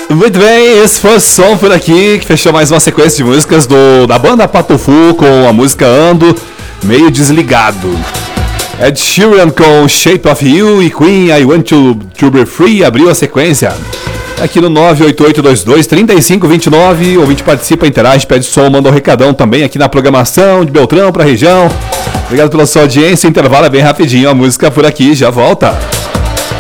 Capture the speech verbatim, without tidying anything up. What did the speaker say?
Muito bem, esse foi o som por aqui, que fechou mais uma sequência de músicas do, da banda Patofu com a música Ando, meio desligado. Ed Sheeran com Shape of You e Queen, I Want to, to Be Free, abriu a sequência. Aqui no nove oito oito dois dois três cinco dois nove, o ouvinte participa, interage, pede som, manda um recadão também aqui na programação de Beltrão pra região. Obrigado pela sua audiência, intervalo é bem rapidinho, a música por aqui já volta.